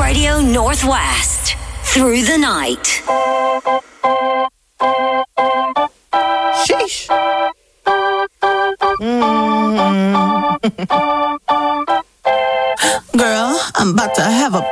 Radio Northwest. Through the night. Sheesh. Girl, I'm about to have a